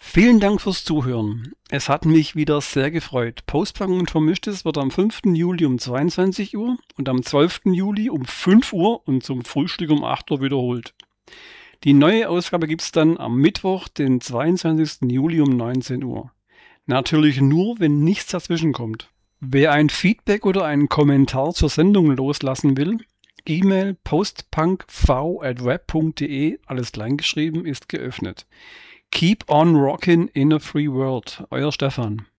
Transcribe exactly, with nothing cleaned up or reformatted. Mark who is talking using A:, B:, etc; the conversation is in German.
A: Vielen Dank fürs Zuhören. Es hat mich wieder sehr gefreut. Postpunk und Vermischtes wird am fünften Juli um zweiundzwanzig Uhr und am zwölften Juli um fünf Uhr und zum Frühstück um acht Uhr wiederholt. Die neue Ausgabe gibt's dann am Mittwoch, den zweiundzwanzigsten Juli um neunzehn Uhr. Natürlich nur, wenn nichts dazwischen kommt. Wer ein Feedback oder einen Kommentar zur Sendung loslassen will, E-Mail postpunkv at web punkt de, alles kleingeschrieben, ist geöffnet. Keep on rockin' in a free world. Euer Stefan.